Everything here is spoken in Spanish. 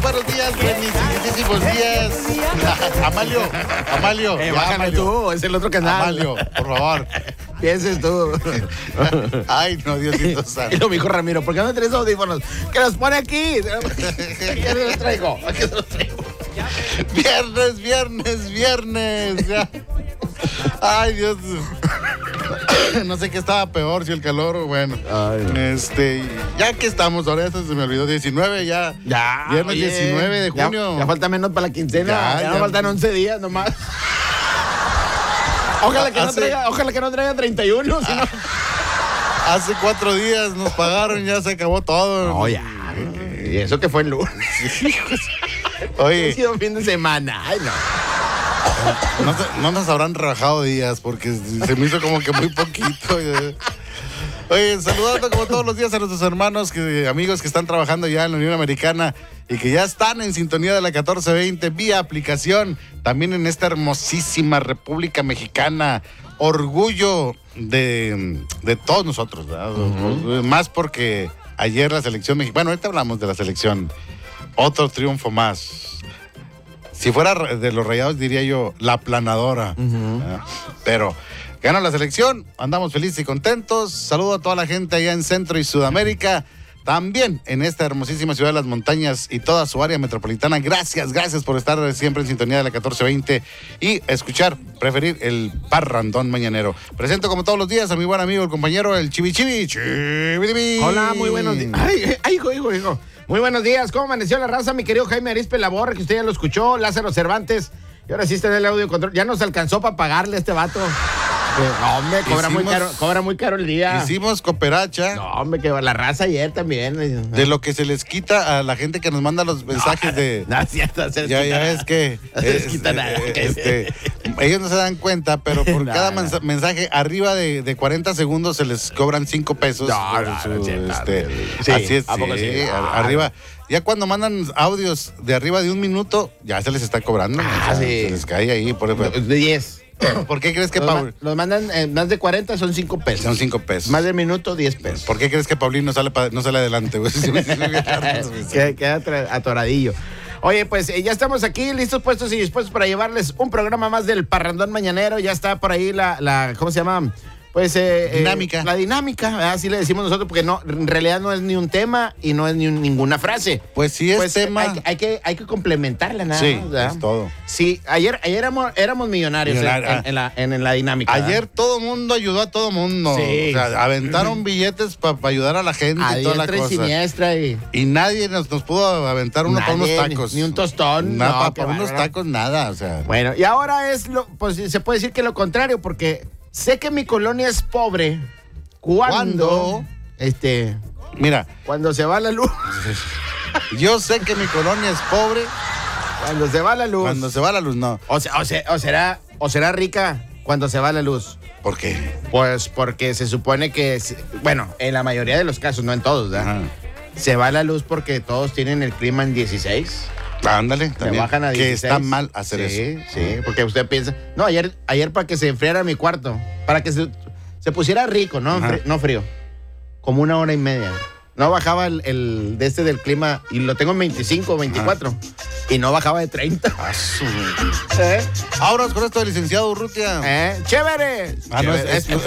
buenos días, buenísimos días. Amalio. Bájale Amalio. tú, es el otro canal. Amalio, por favor. Pienses tú. Ay, no, Diosito santo. Y lo me dijo Ramiro, ¿por qué no traes audífonos? Que los pone aquí. ¿Qué los traigo? Aquí los traigo. Viernes. Ya. Ay, Dios. No sé qué estaba peor, si el calor o bueno. Ay. Ya que estamos, ahora esto se me olvidó, 19 ya. Viernes oye, 19 de junio. Ya falta menos para la quincena. Ya nos faltan 11 días nomás. Ojalá que no traiga 31, si no. Hace 4 días nos pagaron, ya se acabó todo. No, ya. Y eso que fue el lunes. Oye. Ha sido fin de semana. Ay, no. No nos habrán rebajado días porque se me hizo como que muy poquito. Oye, saludando como todos los días a nuestros hermanos, amigos que están trabajando ya en la Unión Americana y que ya están en sintonía de la 1420 vía aplicación, también en esta hermosísima República Mexicana. Orgullo de todos nosotros, ¿verdad? Más porque ayer la selección mexicana, bueno, ahorita hablamos de la selección, otro triunfo más. Si fuera de los Rayados diría yo, la aplanadora. Pero gana la selección, andamos felices y contentos. Saludo a toda la gente allá en Centro y Sudamérica. También en esta hermosísima ciudad de las montañas y toda su área metropolitana. Gracias por estar siempre en sintonía de la 1420 y preferir el parrandón mañanero. Presento como todos los días a mi buen amigo, el compañero, el Chibi. Hola, muy buenos días. Ay, hijo. Muy buenos días. ¿Cómo amaneció la raza, mi querido Jaime Arispe Labor, que usted ya lo escuchó? Lázaro Cervantes. Y ahora sí está en el audio control. Ya nos alcanzó para pagarle a este vato. No, hombre, cobra muy caro el día. Hicimos cooperacha. No, hombre, que la raza ayer también. De lo que se les quita a la gente que nos manda los mensajes de... No, es cierto, ya es que... No se les quita nada. Ellos no se dan cuenta, pero por cada mensaje arriba de 40 segundos se les cobran 5 pesos. Sí, así es, ¿a poco sí? Arriba. Ya cuando mandan audios de arriba de 1 minuto, ya se les está cobrando. Sí. Se les cae ahí. De 10. ¿Por qué crees que Los mandan más de 40, son 5 pesos. Son 5 pesos. Más de minuto, 10 pesos. ¿Por qué crees que Paulín no sale adelante, güey? Queda atoradillo. Oye, pues ya estamos aquí, listos, puestos y dispuestos para llevarles un programa más del Parrandón Mañanero. Ya está por ahí la ¿cómo se llama? Pues dinámica. La dinámica, así le decimos nosotros, porque no, en realidad no es ni un tema y no es ni ninguna frase. Pues sí es tema. Hay que complementarla, nada sí, más, ¿verdad? es todo. Sí, ayer éramos millonarios en la dinámica. Ayer todo mundo ayudó a todo mundo. Sí. O sea, aventaron billetes para ayudar a la gente y toda la cosa. Siniestra y nadie nos pudo aventar uno para unos tacos. Ni un tostón. Para unos tacos, nada. O sea. Bueno, y ahora pues se puede decir que lo contrario, porque sé que mi colonia es pobre cuando mira, cuando se va la luz. Yo sé que mi colonia es pobre cuando se va la luz. Cuando se va la luz, no. O será rica cuando se va la luz. ¿Por qué? Pues porque se supone que, bueno, en la mayoría de los casos, no en todos, ¿verdad? Se va la luz porque todos tienen el clima en 16. Ándale, también. Se bajan a 16. Que está mal hacer eso. Sí, porque usted piensa... No, ayer para que se enfriara mi cuarto, para que se pusiera rico, ¿no? No frío. Como 1 hora y media. No bajaba el del clima, y lo tengo en 25, 24, y no bajaba de 30. Ahora con esto del licenciado Urrutia. ¡Chévere! No, es